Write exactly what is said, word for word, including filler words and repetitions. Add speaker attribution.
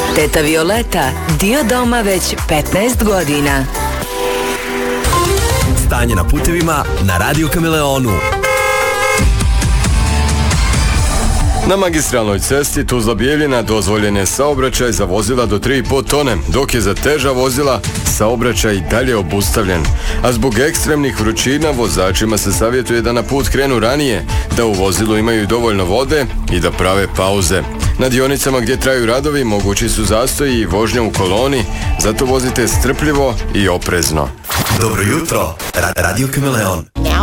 Speaker 1: Teta Violeta, dio doma već petnaest godina.
Speaker 2: Stanje na putevima na Radio Kameleonu.
Speaker 3: Na magistralnoj cesti Tuzla-Bijeljina dozvoljen je saobraćaj za vozila do tri i pol tone, dok je za teža vozila saobraćaj i dalje obustavljen. A zbog ekstremnih vrućina vozačima se savjetuje da na put krenu ranije, da u vozilu imaju dovoljno vode i da prave pauze. Na dionicama gdje traju radovi mogući su zastoji i vožnja u koloni, zato vozite strpljivo i oprezno.
Speaker 2: Dobro jutro, Ra- Radio Kameleon.